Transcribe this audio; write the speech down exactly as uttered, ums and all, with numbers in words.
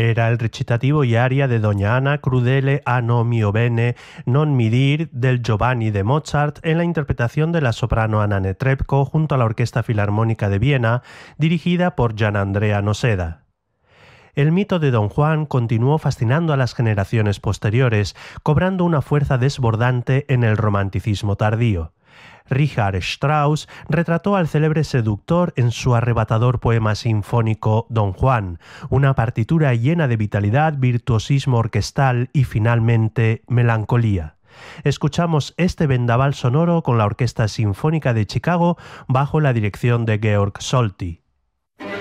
Era el recitativo y aria de Doña Ana crudele a no mio bene non mi dir del Giovanni de Mozart en la interpretación de la soprano Anna Netrebko junto a la Orquesta Filarmónica de Viena, dirigida por Gianandrea Noseda. El mito de Don Juan continuó fascinando a las generaciones posteriores, cobrando una fuerza desbordante en el romanticismo tardío. Richard Strauss retrató al célebre seductor en su arrebatador poema sinfónico Don Juan, una partitura llena de vitalidad, virtuosismo orquestal y finalmente melancolía. Escuchamos este vendaval sonoro con la Orquesta Sinfónica de Chicago bajo la dirección de Georg Solti.